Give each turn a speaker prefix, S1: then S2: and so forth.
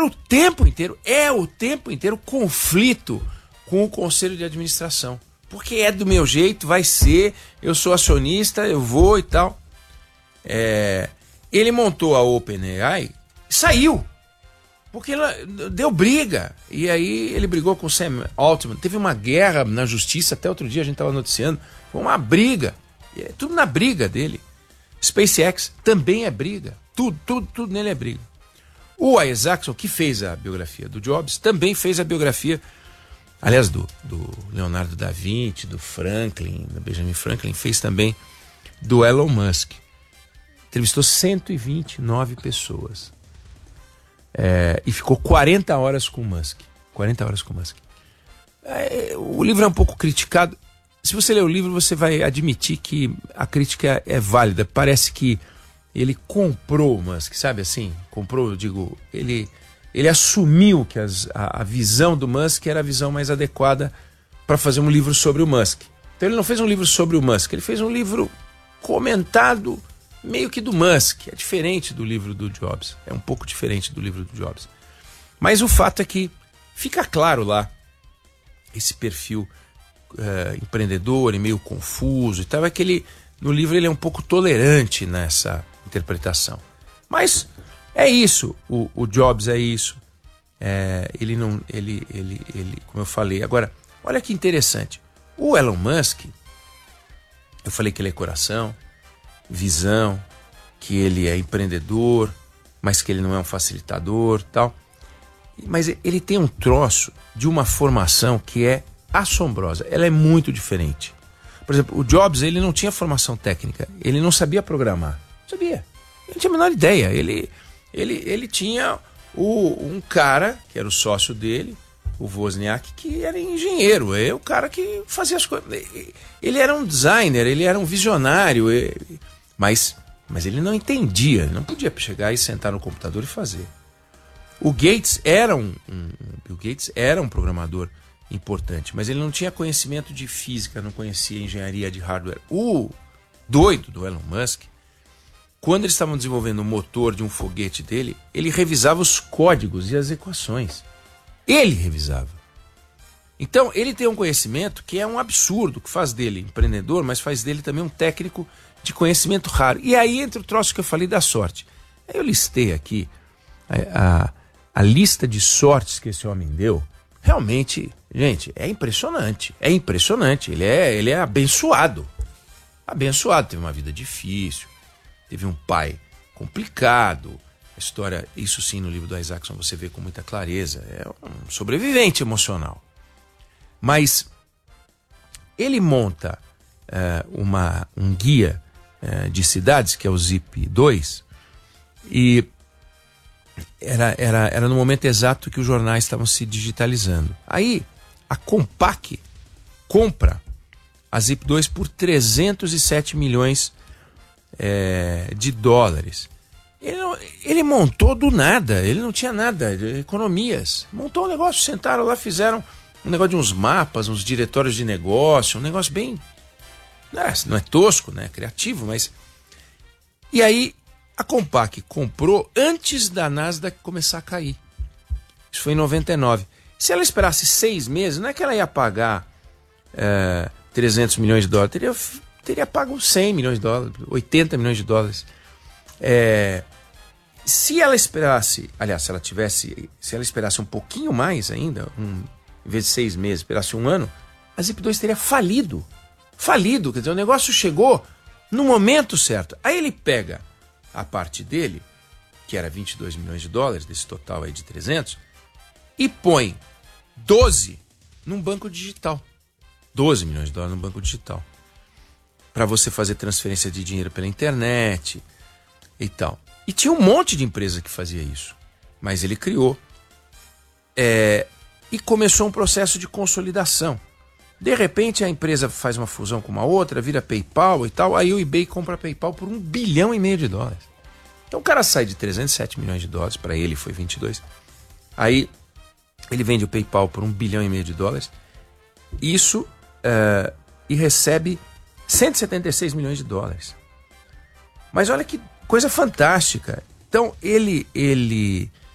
S1: o tempo inteiro conflito com o conselho de administração. Porque é do meu jeito, vai ser, eu sou acionista, eu vou e tal. Ele montou a OpenAI e saiu. Porque deu briga. E aí ele brigou com o Sam Altman. Teve uma guerra na justiça, até outro dia a gente estava noticiando. Foi uma briga. Tudo na briga dele. SpaceX também é briga. Tudo nele é briga. O Isaacson, que fez a biografia do Jobs, também fez a biografia, aliás, do Leonardo da Vinci, do Franklin, do Benjamin Franklin, fez também do Elon Musk. Entrevistou 129 pessoas. E ficou 40 horas com o Musk. 40 horas com o Musk. O livro é um pouco criticado. Se você ler o livro, você vai admitir que a crítica é válida. Parece que ele comprou o Musk, sabe assim? Comprou, eu digo, ele assumiu que a visão do Musk era a visão mais adequada para fazer um livro sobre o Musk. Então ele não fez um livro sobre o Musk, ele fez um livro comentado meio que do Musk. É diferente do livro do Jobs, é um pouco diferente do livro do Jobs. Mas o fato é que fica claro lá esse perfil empreendedor e meio confuso e tal, é que ele, no livro ele é um pouco tolerante nessa interpretação. Mas é isso, o Jobs é isso. Ele, como eu falei. Agora, olha que interessante. O Elon Musk, eu falei que ele é coração, visão, que ele é empreendedor, mas que ele não é um facilitador, tal. Mas ele tem um troço de uma formação que é assombrosa. Ela é muito diferente. Por exemplo, o Jobs, ele não tinha formação técnica, ele não sabia programar. Não sabia. Ele não tinha a menor ideia. Ele tinha um cara, que era o sócio dele, o Wozniak, que era engenheiro, o cara que fazia as coisas. Ele era um designer, ele era um visionário, mas ele não entendia, ele não podia chegar e sentar no computador e fazer. O Gates era Bill Gates era um programador importante, mas ele não tinha conhecimento de física, não conhecia engenharia de hardware. O doido do Elon Musk, quando eles estavam desenvolvendo o motor de um foguete dele, ele revisava os códigos e as equações. Ele revisava. Então, ele tem um conhecimento que é um absurdo, que faz dele empreendedor, mas faz dele também um técnico de conhecimento raro. E aí entra o troço que eu falei da sorte. Aí eu listei aqui a lista de sortes que esse homem deu. Realmente, gente, é impressionante. É impressionante. Ele é abençoado. Abençoado. Teve uma vida difícil. Teve um pai complicado. A história, isso sim, no livro do Isaacson você vê com muita clareza. É um sobrevivente emocional. Mas ele monta um guia de cidades, que é o Zip2, e era no momento exato que os jornais estavam se digitalizando. Aí a Compaq compra a Zip2 por 307 milhões de dólares. Ele montou do nada, ele não tinha nada, economias. Montou um negócio, sentaram lá, fizeram um negócio de uns mapas, uns diretórios de negócio, um negócio bem... Não é tosco, né? Criativo, mas... E aí a Compaq comprou antes da Nasdaq começar a cair. Isso foi em 99. Se ela esperasse 6 meses, não é que ela ia pagar 300 milhões de dólares, teria pago 100 milhões de dólares, 80 milhões de dólares. Se ela esperasse, aliás, se ela esperasse um pouquinho mais ainda, em vez de 6 meses, esperasse 1 ano, a Zip2 teria falido. Falido, quer dizer, o negócio chegou no momento certo. Aí ele pega a parte dele, que era 22 milhões de dólares, desse total aí de 300, e põe 12 num banco digital. 12 milhões de dólares num banco digital. Para você fazer transferência de dinheiro pela internet e tal. E tinha um monte de empresa que fazia isso. Mas ele criou. E começou um processo de consolidação. De repente a empresa faz uma fusão com uma outra, vira PayPal e tal. Aí o eBay compra a PayPal por 1,5 bilhão de dólares. Então o cara sai de 307 milhões de dólares, para ele foi 22. Aí ele vende o PayPal por 1,5 bilhão de dólares. Isso e recebe 176 milhões de dólares. Mas olha que coisa fantástica. Então ele